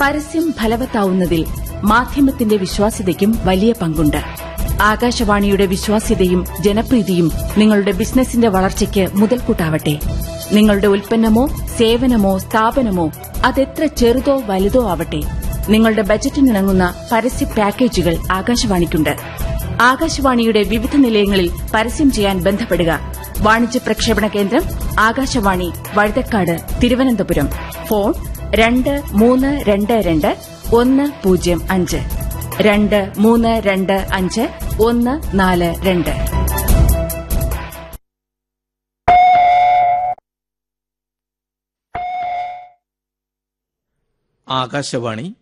പരസ്യം ഫലവത്താവുന്നതിൽ മാധ്യമത്തിന്റെ വിശ്വാസ്യതയ്ക്കും വലിയ പങ്കുണ്ട്. ആകാശവാണിയുടെ വിശ്വാസ്യതയും ജനപ്രീതിയും നിങ്ങളുടെ ബിസിനസിന്റെ വളർച്ചയ്ക്ക് മുതൽക്കൂട്ടാവട്ടെ. നിങ്ങളുടെ ഉൽപ്പന്നമോ സേവനമോ സ്ഥാപനമോ അതെത്ര ചെറുതോ വലുതോ ആവട്ടെ, നിങ്ങളുടെ ബജറ്റിനിണങ്ങുന്ന പരസ്യ പാക്കേജുകൾ ആകാശവാണിക്കുണ്ട്. ആകാശവാണിയുടെ വിവിധ നിലയങ്ങളിൽ പരസ്യം ചെയ്യാൻ ബന്ധപ്പെടുക. വാണിജ്യ പ്രക്ഷേപണ കേന്ദ്രം ആകാശവാണി, വഴുതക്കാട്, തിരുവനന്തപുരം. ഫോൺ 2322 105 2325 142. ആകാശവാണി